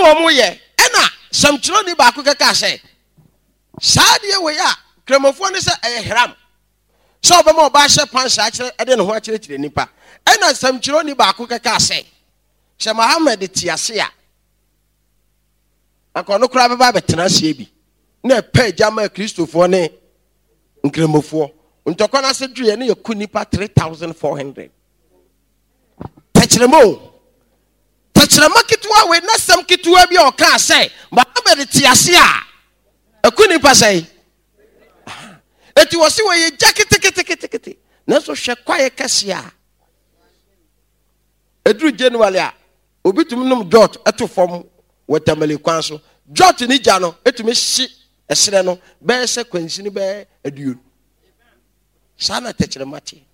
wo mo ye ena samturo ni ba ko keka se saade we ya kremofo ne se hram so obema oba hye pansa akire ede ne ho akire nipa ena samturo ni ba ko keka se she Muhammad tiase a akono kura beba betena se bi na pe jama Kristofo ne nkremofo ntokona se due ne yaku nipa 3400 tachirema kitwa we na sam kitwa bi o ka say Muhammad tiase a akuni pa say eti wo se we ye jakete na so hwe kwaye kase a edru January a obitum num dot eto fom watamale kwan so dot ni ja no etumi hye esere no be se kwansi ni be aduo sana tachirema ti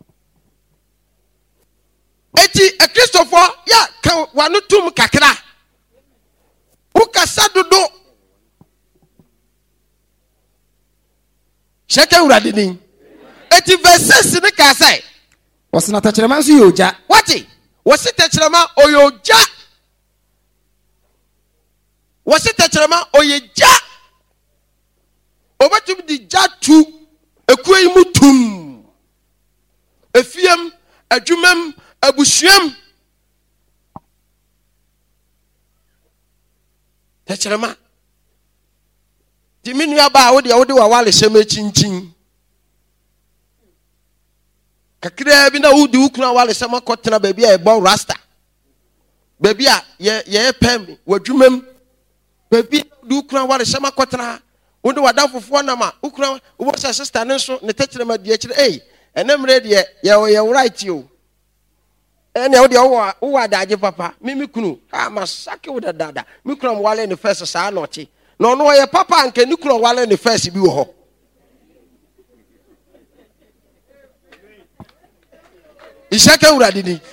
eti a Christopher ya kan wanu tum kakra ukasa dodo sheke urade ni eti verses ni ka sai wasina tachirema nso yoja wati wasi tachirema oyoja wasi tachirema oyeja obatum di jatu ekuyi mutum efiem adwumam abusuam tachirema diminu aba wo de wa wale seme chinchin kakira bi na wudi ukuna wale sema kotena baby a ebo rasta baby a ye pem wadwumam baby du ukuna wale sema kotena wode wadafofo na ma ukuna wo sister ne so ne tachirema die kire enemre de ye right you ene wo de wo adaje papa mimi kunu masake wo dada mi kunu wale ne first saa no chi no no ye papa anke ni kunu wale ne first bi wo ho isake urade ni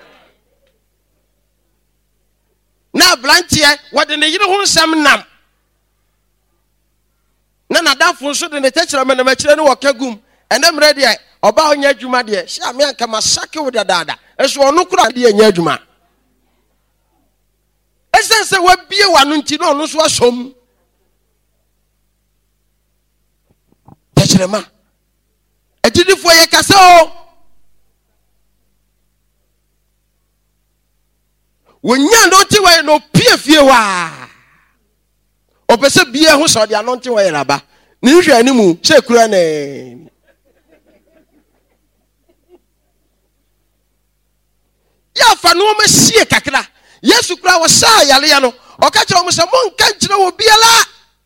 na blantie wo de ne yire ho nsam nam na nadafo so de ne techira me na makire ne wo kagum enemre de oba onya adwuma de sha me anka masake wo dada eso onu kura de anya adwuma esense wa bie wanu nti no onu so asom tachirema ejidifo ye kase o wonya no ti we no pie fie wa opese bie ho so de anonte we raba ni hwe animu se kura ne ya fa no ma sie kakra Yesu kura wo sa yale ya no o ka kire mo se mo nka nkire wo biala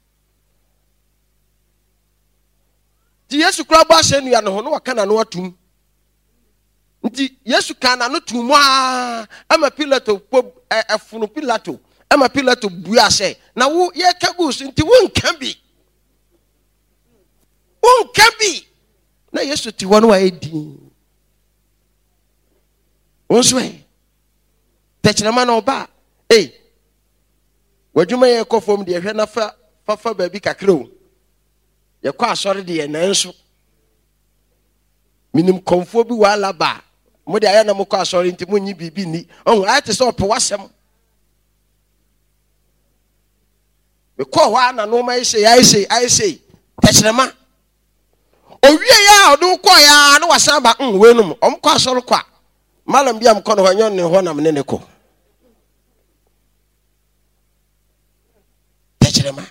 di Yesu kura ba se nua no ho no waka na no atum nti Yesu kana no tum ama Pilato afunu Pilato ama Pilato bua se na wo ye kagus nti wo nka bi na Yesu ti wono wa edi Onswe tachirema na oba wadwuma ye kofom de hwe na fa baabi kakro ye kwa asori de na nso minim konfo bi wala ba mo de aya na mo kwa asori nti mo nyi bibi ni ohun ayete so opo wasem be ko wa na no ma ise tachirema owie ya odu ko ya na wasaba wenum omkwa asori kwa malam biam kono hanyon ne ho nam ne ko tachirema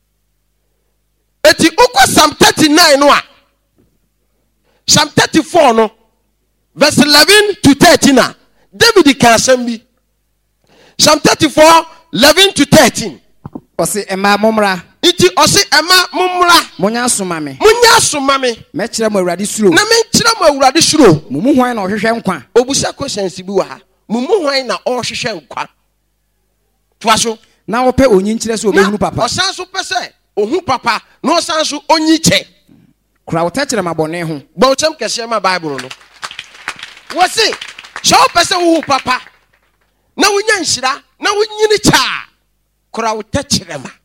eti uko Psalm 39 no a Psalm 34 no verse 11 to 13 a David kan sambi Psalm 34 11 to 13 ose ema momra iti ose ema momra munya asoma me me kire mo awurade suro na me kire mo awurade suro mumu hwan na ohwehwe nkwa obusa questions bi wa ha mumu hwan na ohwehwe nkwa toaso na wo pe onyi nkire so obehunu papa osan so pese ohu papa no osan so onyi che kura wo tachire mabone ho ba ochem kese ma bible no wo se so pese ohu papa na wonya nhira na wonyini cha kura wo tachire ma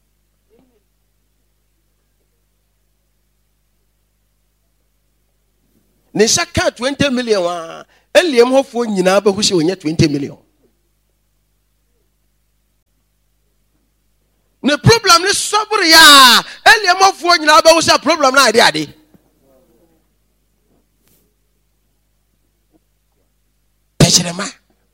ne shaka 20 million wa eliem hofo nyina ba hu se onya 20 million problem ni sobri ya eliamofo nyina ba wo say problem na ade techrema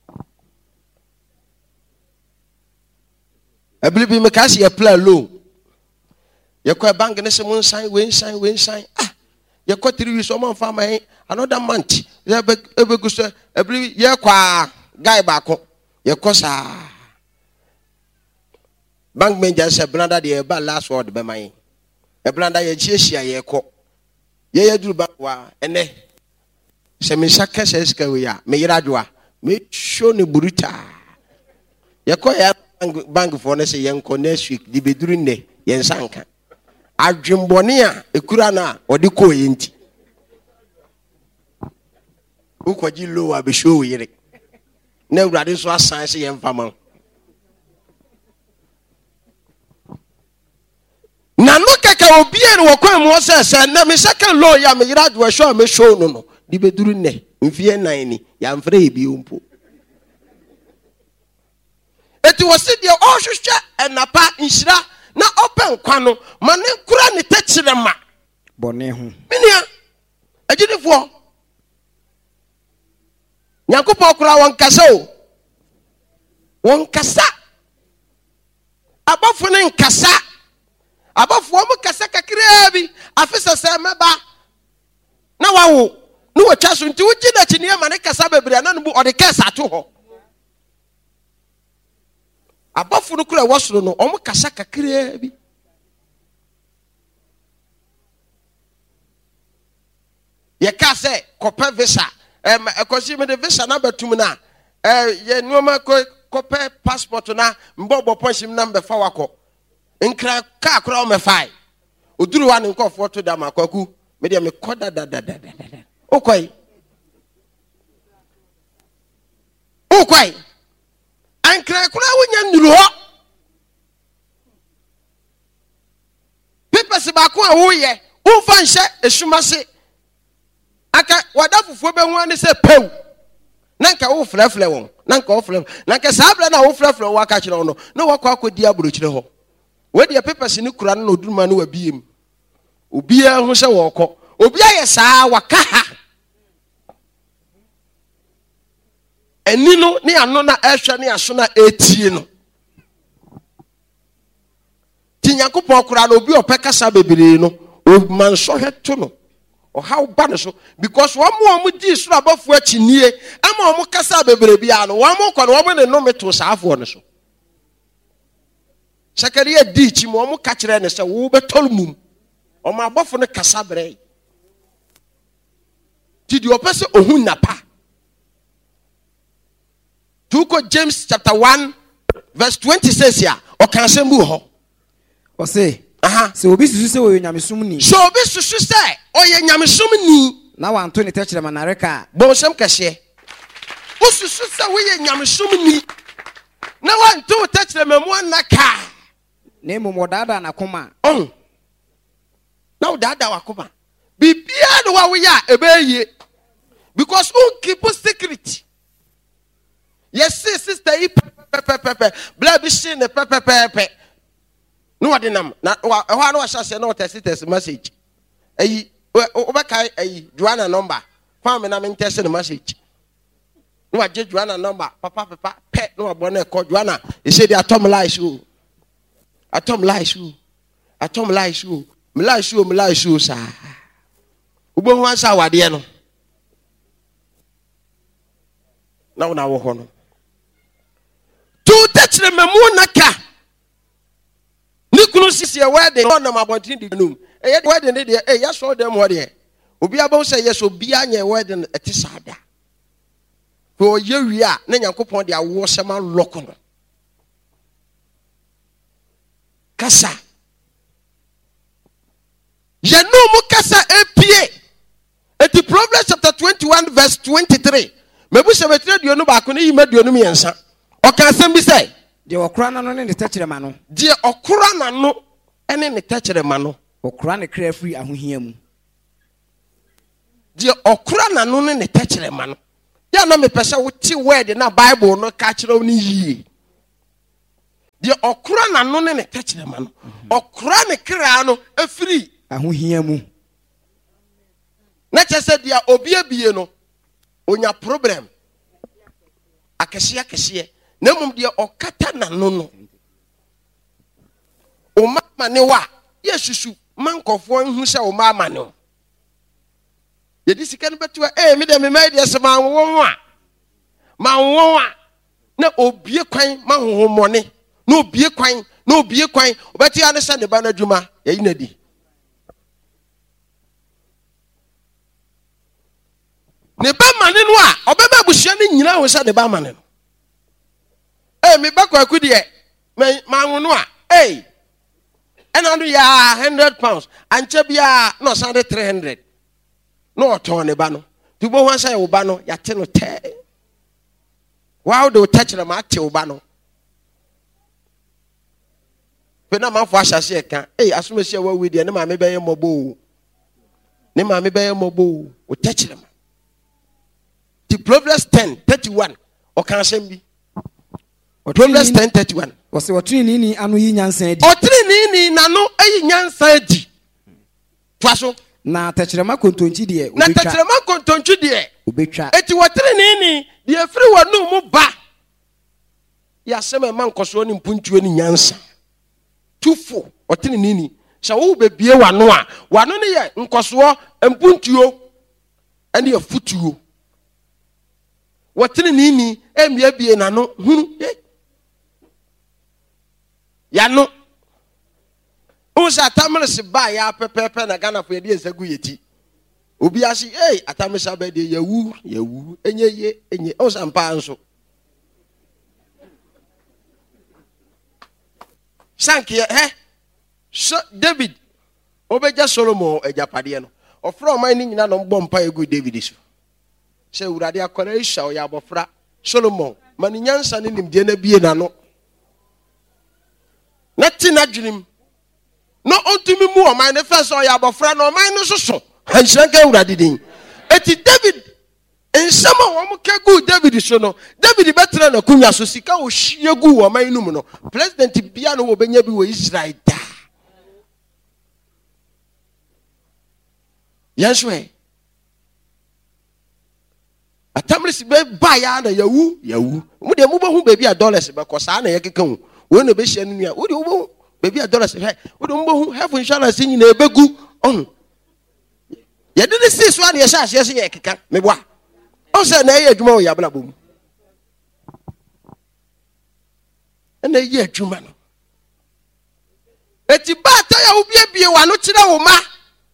Ebilibi me kasi ye play low. Ye ko bank ne se mun sign we sign. Ye ko 3 weeks o man fa man another month. Ye be gusto ebilibi ye kwa guy ba ko. Ye ko sa bank manager se blanda de ba last word be man. E blanda ye chiehia ye ko. Ye duru bank wa ene. Se me saka se ska we ya me yiradwa. Me show ni burita. Ye ko ya bank for ne say yenko next week di beduru ne yensanka adwembone a ekura na odi ko yenti ukwaji low abi show yire na urade so asan say yemfama na no kaka obi en wo kwan mo se na me second low ya me yira do show me show no di beduru ne mfie nan ni ya mfre bi umpo eti wose de o hwehwe enapa nhira na open kwano mane kura ne techirema bone ho minia agidifo nyankopɔ kura won kasa o won kasa abafo ne nkasa abafo mo kasa kakira bi afisa se meba na wawo no watwa so nti wugi na chinie mane kasa bebre na no bu ode kasa to ho abafo no kura wasoro no omo kasa kakira bi ye ka se kopa visa ekosi me de visa na batum na ye nuoma kopa passport na mbobo ponshim na mbefa wako nkra ka kura o me fai oduru wa ne nkofo to da makwaku me de me koda da okoi ankra kura wonya nduru ho pepese ba ko a wo ye wo fa nhye esumase aka wadafufuo be hu ani se pew nanka wo flafla won nanka wo flaf nanka sabra na wo flafla wo aka kire no no wo kwa akodi aburo kire ho we de pepese ni kura no oduruma no wabiem obia hu se wo kɔ obia ye saa waka ha eni no ne ano na ehwe ne aso na etie no tinyakopɔ kura no obi opekasa bebere no o manso heto no o how bad so because wo mo di sura abafu achinie ama wo kasa bebere bia no wo mo kɔ no wo ne no meto saafo no so Sakaria di chi mo ka kire ne se wo betol mum o ma abofo ne kasa bre ti di opese ohun napa Tuko James chapter 1 verse 26 ya o kan sembu ho o say se obi susu se o nyamesum ni so obi susu se o ye nyamesum ni na wanto ne techire manareka bon sem kase o susu se wo ye nyamesum ni na wanto techire mamu anaka na emu dada na koma na dada wakoma bibia no wa wo ya ebeye because who keep secret. Yes, sister, blood be seen the pepe. No, I didn't. Now, I know I shall say no test message. A Joanna number. Farm and I'm testing the message. No, I just Joanna number. Papa, pet, no, bonnet called Joanna. He said, the atom lies you. Atom lies you. Atom lies you. Lies you, sir. Ubo once our dear. Now, honor. To touch the memunaka. Nikunu sisi ya wedding on my body the room. A wedding there, yes, all them what here. Obi about say yes, obi anya wedding at Tisada. For you are, Nanyankopon dia wasama lokono. Kasa. Ya no mo kasa APA. At the Proverbs chapter 21 verse 23. Mebu se metre duonu ba ko ni yima duonu miensa. O kan sem bi say de okura na no ne techire ma no de okura na no ene ne techire ma no okura ne kra free ahohia mu de okura na no ne techire ma no ya na me pese wo ti word na Bible no ka kire oni yie de okura na no ne tachirema no okura ne kra no afiri ahohia mu na chese dia obi abie no onya problem akehye na mum dia okata na no o mama ne wa yesusu mankofo hu se o mama ne ye di sika no beto me de me mai de se ma won a na obie kwan ma hohomone na obie kwan obeti ane se ne ba na adwuma ye na di ne ba mane no a obeba buhia ne nyina ho se ne ba mane no me ba kwaku de ma wono a ena no ya 100 pounds anche bia no sande 300 no oton ne ba no ti bo ho say wo ba no ya te no te wow do touch na ma te wo ba no pe na ma fo asase e kan asomasi wa wi de ne ma me be ye mobo o touch na ma ti Proverbs 10:31 o kan asem bi Proverbs 10:31 wose wotrini ni anu yi nyansan di otrini ni nanu ayi nyansan di twaso na tachirema kontonchi de obetwa eti wotrini ni de afiri wonu mu ba ya sema man koso ni mpuntuo ni nyansa tufo otrini ni sha wo bebie wano a wano ne ye nkoso mpuntuo ene afutuo wotrini ni emia bie nano hunu yano usa tamres ba ya pepepe na Ghana fo ye de esagu yeti obi asi atamesa ba de yawu enye usa mpa nso sankie so David obeja Solomon ejapade no ofro man ni nyina no mbo mpa egu David so se urade akora isha o ya bofra Solomon man nyansa ne nimde na bie na no nati na dwunim no ontumi mu o man ne fese o ya bofra no man no soso hanshranka urade din eti David ensama wo mo kegu David so no David betra na kunya so sika o hyiegu wo man num no president bia no wo benya bi wo Israel da yeswe atamrisi be ba ya na yawu mu de mu bohu baby a dollars be ko sa na ye keka hu wo no be hia nu a wo de wo bohu baby a dollars he wo de mu bohu health insurance nyina ebegu on ye de see so na ye sha se ye keka me boa o se na ye adwuma o ya bla bom na ye adwuma no eti ba ta ya wo bie wa no kire wo ma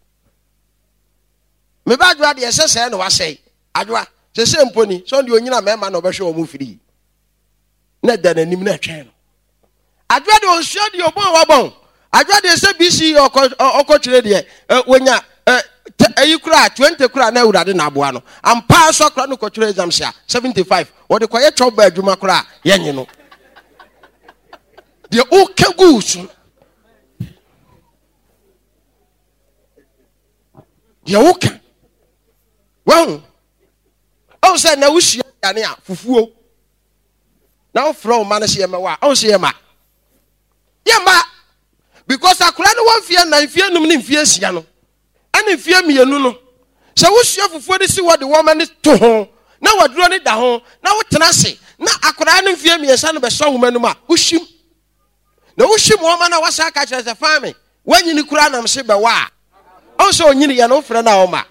me ba adwa de ye se na wa sei adwa se mponi so ndi onyina mema na obehwe omu firi na dana nim na twen no adwa de onsuo de obon wabon adwa de se bc okotwere de wonya ayikura 20 kura na urade na aboa no ampa so kura no kotwere exam sha 75 wo de koye choba adwuma kura yenye no de o kagu so ya woka won o se na wuhia yane a fufuo na o fro ma na se yema wa o se yema because akura no won fie na fie num ne fie sia no ani fie mienu no se wuhia fufuo de si wo de wo ma ne to ho na waduro ne da ho na wo tena se na akura no fie miesa no be so wo manum a wuhim na wuhim wo ma na wasa ka kire se fami wanyini kura na mse be wa o se onyini ye no frɛ na o ma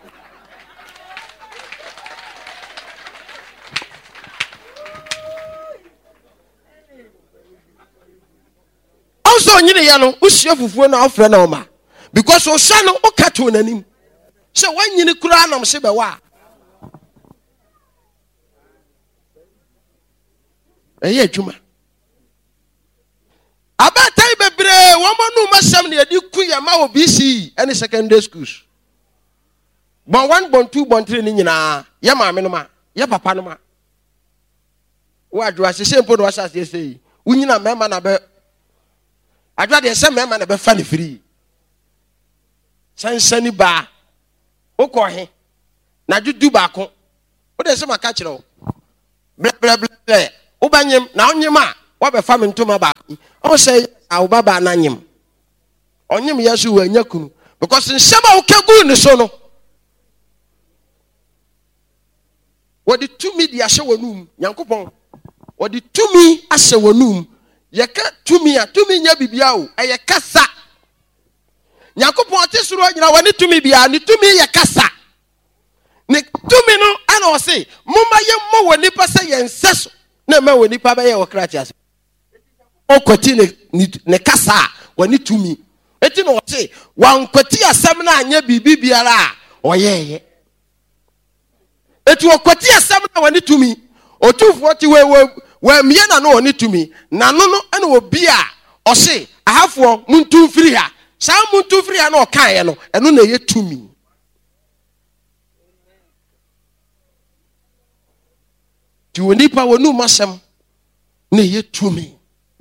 so nyine ya no usie fufuo na ofre na oma because o sha no o kato nanim se wanyini kura na mse be wa eye adwuma abatai bebre wo monu masam ne adi ku ya ma obc any secondary schools bon 1 bon 2 bon 3 ni nyina ya maame no ma ya papa no ma wo adwa se sempo no wasa se sei unyina mema na be adwa de se mema na be fa ne free sansani ba okohe na judu ba ko o de se maka kire o ble ble ble o banyem na onyem a be famine to my back. Oh, say, our baba nanyim. On him, Yasu and Yakunu. Because in Saba Kagun is so. What the 2 me the Ashawanum, Yankupon? What the 2 me Ashawanum? Yaka 2 me Yabibiao, a Yakasa. Yankupon Tisro, you know, when it to me be a 2 me Yakasa. Nick 2 me no, I don't say, Mumma Yamo when Nipa say and Sasso. No man when Nipa Bay or Cratias. O Quatine Nekasa, when it to me. It you know say, one Quatia Samana and Yabi Biara, or ye. It will Quatia Samana when it to me, or 240 where Miana no it to me. Nanono and will be or say, I have 4 Muntu Fria. Some Muntu Fria no Kayano, and no yet to me. To Nipa will no Masam, ne yet to me.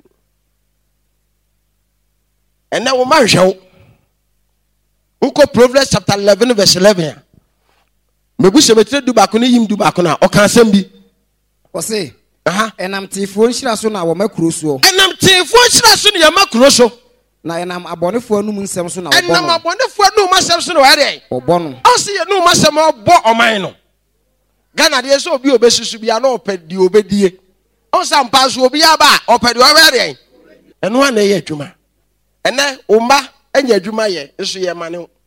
And now, man, show. Uko Proverbs chapter 11, verse 11. Mebush metre du bakuna yim du bakuna. O kan sem bi. O say. Enam tifo nhyira so na wo makuro so. Enam tifo nhyira so na makuro so. Na enam abonefo anum nsem so na wo bono. Enam abonefo anum masem so na wo dey. Wo bono. O say enum masem obo oman no. Ghana de so obi obesusu bia na opedi obedie. O sam pass obi aba opedi wo dey. Eno ana ye adwuma. Ene umba enya adwuma ye nso ye mane wo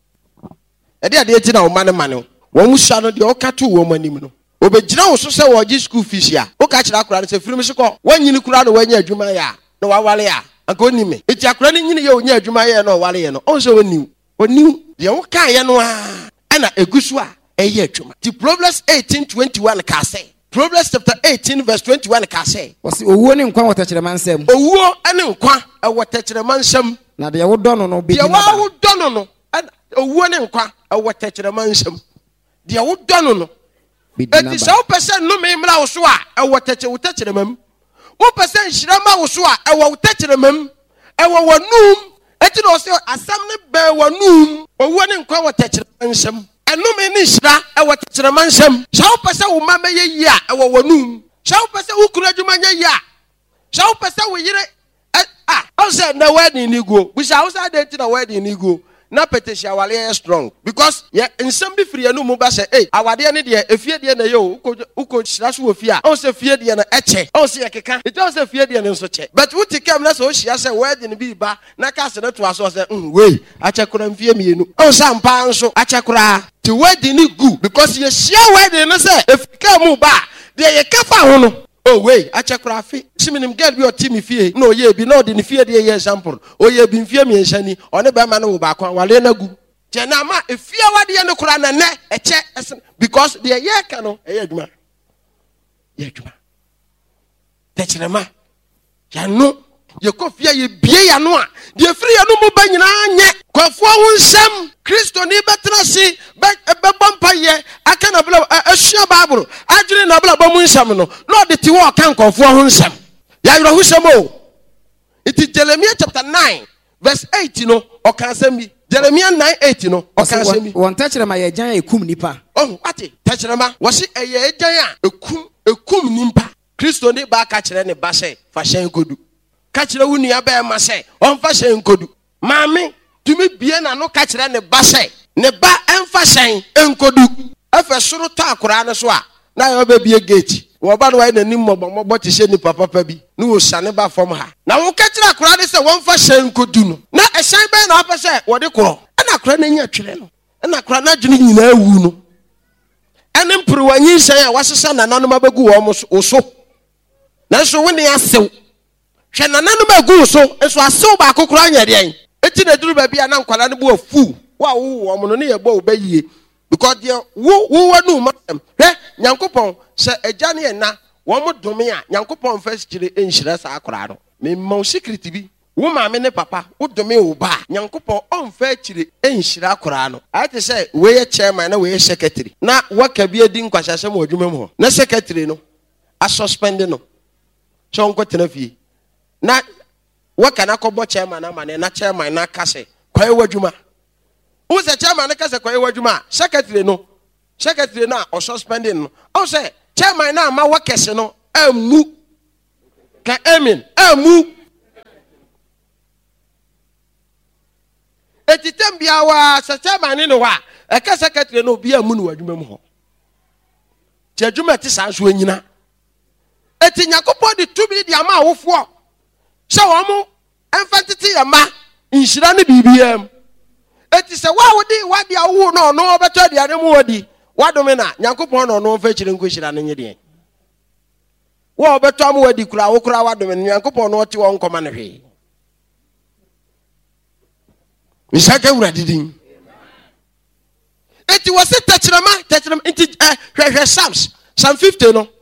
e de eti na umba ne mane wo won sua no de o ka to wo manim no obegina wo so se wo gi school fees ya o ka kira akura no se firim se ko wanyini kura no wanya adwuma ya na wawale ya anka onime eti akura ni nyini ye onya adwuma ye na wale ye no on se oniu de wo ka ye no a na egusu a eye adwuma the Proverbs 18:21 ka say Proverbs chapter 18 verse 21 ka say wasi owuo ni nkwa wotachirema nsem owuo ane nkwa e wotachirema nsem na de wo dono no be de wo dono no owuo ne nkwa e wotachirema nsem de wo dono no eti se wo pese no me mra wo so a e wotachirema m wo pese nhirama wo so a e wotachirema m e wo wanum eti no se asam ne be wanum owuo ne nkwa wotachirema nsem enu me ni hira e wotachirema nsem se wo pese wo ma me ye a e wo wanum se wo pese wo kura adwuma nya a se wo pese wo yire I said na wedding ni go. We shall also date na wedding ni go. Na petition wale strong because ye nsem bi free anu mu ba say awade ne de efie de na yo uko shira so ofia. O say fie de na eche. O say keka. It o say fie de na nso che. But we take am na so shia say wedding bi ba na ka se na to aso say we ache kura mfie mienu. O say ampa nso ache kura. The wedding ni good because ye share wedding no say efika mu ba de ye kafa ho no. Oh wait, I check Rafi. Siminim girl be your team fee. No, ye be no the fear the example. Oh ye be fear me shani. On the man who back on wale na gu. Jenama if fear what the no kurana ne a check because the ye cano a yedma. Yedma. Technema. Yano. Ye kofia ye bie ya noa. The free anu mo banyina nye. Kwafo wunsam. Kristo ni betra si be bompa ye aka na bla asua bible adwene na bla bamu nsam no lord ti wo kan kwafo wunsam ya yiro husam o it Jeremiah chapter 9 verse 8 no o kan sam bi Jeremiah 9:8 no o kan sam bi won tachirema ye jan ekum nipa oh ati tachirema wo se eye jan a ekum nipa Kristo ni ba ka kire ne ba se fa hyen kodu ka kire wo nua ba ma se on fa hyen kodu maami tumi bie na no ka kire ne ba se ne ba emfa hyen enkodu afa soro to akora ne so a na yo ba bie gate wo ba no wa na nim mogbo ti hye ni papa bi no wo sane ba fom ha na wo ka kire akora ne se won fa hyen kodu no na ehyen ba na apa se wo de koro na akora na nya twere no na akora na dwene nyina awu no ene mpuru wanyi hyen a wasesa na nanom abagu wo so na so wo ne asew hwe na nanom agu so so asew ba akokoro anya de eti na duru ba bia na nkwala ne bo afu wa wo mo no ne ye bo obayie because there wo wanu masem hwe nyankopon se agya ne na wo mo dome a nyankopon first kire enhyira sa akora no me ma secret bi wo ma me ne papa wo dome wo ba nyankopon on fa kire enhyira akora no ate se we ye chairman na we ye secretary na waka bi edi nkwashasem odwuma mu na secretary no a suspend no so onko tena fie na waka na kobo chairman na mane na chairman na kase kwaye wadwuma who say chairman na kase kwaye wadwuma secretary na o suspending no o say chairman na ma wakese no amu ka amen amu etitem bia wa sachama ne no wa eka secretary no bia mu no adwuma mu ho ti adwuma ti sanso anyina eti Nyankopɔn de tumi de ama awofo sɛ wo mo emfantete ya ma inhyira ne bibiam eti sɛ wa wodi wade awo no no obeto de ane mu wodi wadome na Nyankopɔn no no mfa kyire nkohyira ne nyede wo obeto am wadi kura wo kura wadome Nyankopɔn no te wo nkoma ne hwe misaka wura didin eti wose tachirama inti hwe Psalm 50 no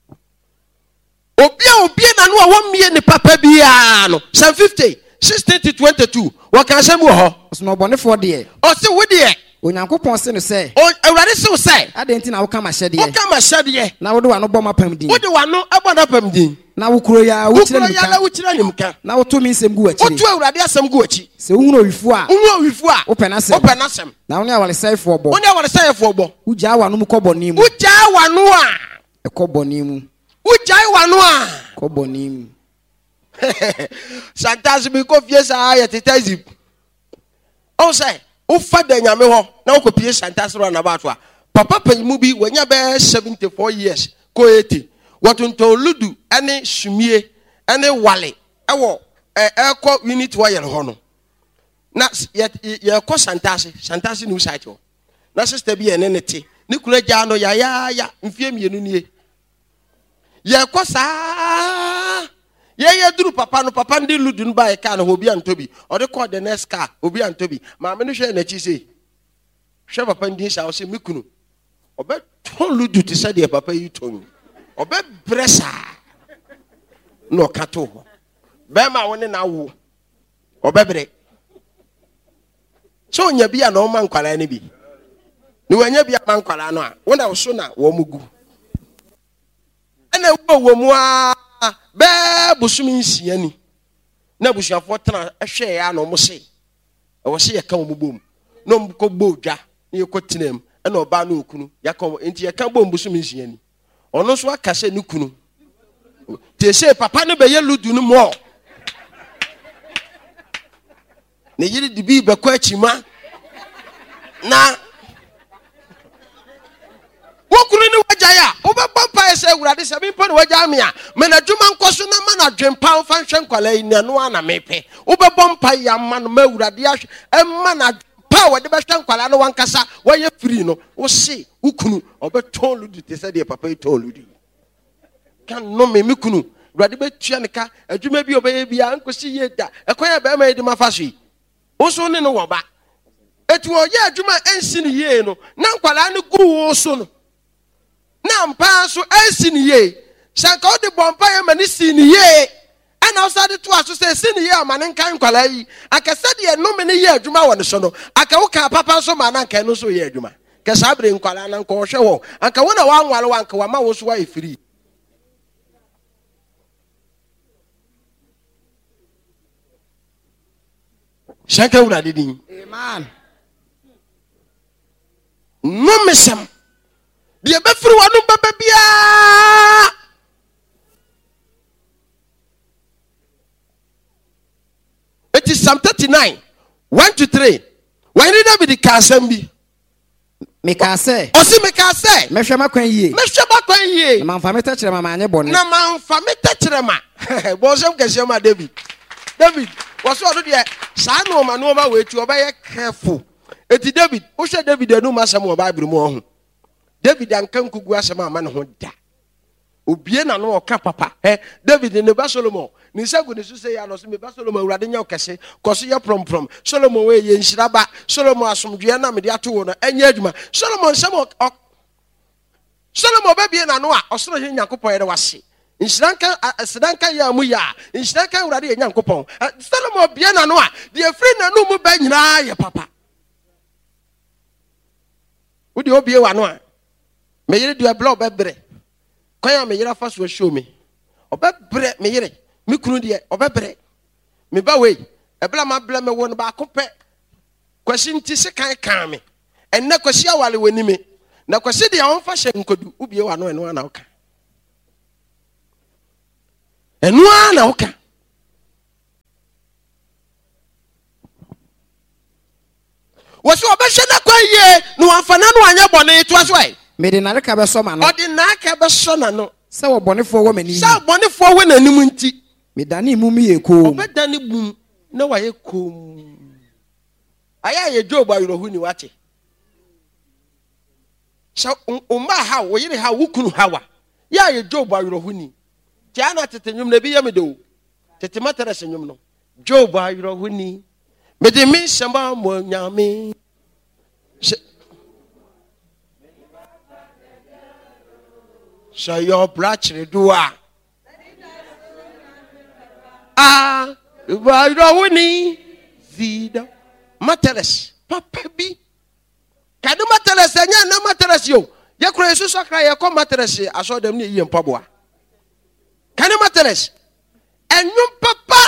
obia na no a womie ne papa bia no Psalm 50 16 to 22 waka asem wo ho so obonefo de o se wo de Onyankopɔn se no sɛ o awurade se wo sɛ adenti na wo ka ma hyɛde na wo de wa no bɔ mapam din wo de wa no abɔ na pam din na wo kuro ya wo kyerɛ nimka na wo to mi nsɛm gu akyiri wo to awurade asɛm gu akyi sɛ wo hunu owifo a wo pɛ na sɛm na wo ne awalesɛefo bɔ wo ne awalesɛefo bɔ wo gyaa wa no mu kɔ bɔne mu wo gyaa wa no a ɛkɔ bɔne mu wo gyaa wa no a kɔ bɔne mu santas bi ko fie sa ya tetazip o say o fa da nyame ho na wo kopie santas ro na ba to a papa panyimu bi wanya be 74 years ko 80 watonto ludu ane sumie ane wale ewo ekọ unit wa yere ho no na ye ko santas ni site ho na sister bi ene nete ni kura gya no ya mfie mienu nie ye ko saa ye duru papa ndi ludu no ba e ka na obi antobi o de call the next car obi antobi ma me no hwe na chi sei hwe papa ndi sha o se mikunu obe ton ludu ti se de papa yi ton obe bresa no kato ho be ma woni na wo obe bre so nya bia na o man kwala ne bi ni wanya bia man kwala no a wona wo so na wo mugu ena wo mu a be busumi nsia ni na busuafo tena ehwe ya na omo se e wo se ye ka omo bom na omo ko bodwa na ye ko tenam ena oba na okunu ya ka enti ye ka bom busumi nsia ni ono so aka se ni kunu te se papa no be ye ludu no mo ne yiri di bi be ko achima na wokuru ni wajaya obabampa ese awurade se bi mpo ni waja me a me na dwuma nkoso na ma na dwempa fa hwe nkwala yi na no ana mepe obabampa ya ma no ma awurade ahwe emma na pa wode be hwe nkwala no wankasa waye free no wo se ukunu obeton ludu te se de papa iton ludu kan no me mikunu awurade be tua ne ka adwuma bi obeye bia nkosi ye da ekoya be ma yedi mafaso yi wo so ne no wo ba etu oye adwuma ensi ne ye no na nkwala ne gu wo so no na mpa so ensi ne ye sanka odi bompa ye mani si ne ye ana osade to aso se si ne ye amane nkan nkwala yi akase de no me ne ye adwuma wo ne so no aka wo ka papa so ma na nkan no so ye adwuma ke sabre nkwala na nko hwe wo anka wo na wa nwale wa anka wa ma wo so wa efiri shanka wura didin amen no mesam de be firi wanu baba bia it is Psalm 39 1 to 3 when David ka asem bi me ka se o si me ka se mehwe makwan yie na manfa me tachere ma anye bone na manfa me tachere ma bo sem ka se ma David was so do saa no ma we tu obey careful eti David o hwe David anu ma asem o Bible mu ho David ankan kugu asem ama ne ho da obie na no oka papa David ne ba Solomon ni sagu ne so se ya no so me ba Solomon awurade nya okese koso ye prom Solomon we ye nhiraba Solomon asomdwe na me de ato wo no anya adwuma Solomon ba bie na no a osoro he Nyankopon ye de wase nsiranka ya mu ya nsiranka awurade ye Nyankopon Solomon bie na no a de afri na no mu ba nyina ye papa wo de obie wa no a me yire de bla obebre kwaya me yira fa so show me obebre me yire me kunu de obebre me ba we ebla ma bla me won ba kope kwasi nti se kan me enne kwasi awale wani me na kwasi de on fa hye nkodu ubie wa no eno na oka Enua na woka. Wasi obehwe na kwaye no amfana no anya bone to aso ai. Me de na ka be so ma no. Odi na ka be so na no. Sa wo bonefo wo mani. Sa bonefo wo nanim nti. Me dane mu mi ye ko. Obedane bum na wa ye kom. Aya ye Job ayrohu ni wate. Sha umma ha wo yire ha wukunu hawa. Ya ye Job ayrohu ni. Ti ana tete nwum na bi ye me do. Tete matara se nwum no. Job ayrohu ni. Me de mi shamba mo nyame. So your brother do ayrohu ni zida. Materes papa bi kadu materes anya na materes yo ye kura yesu sakra ye ko materes aso dem ne ye mpaboa kanu materes enwum papa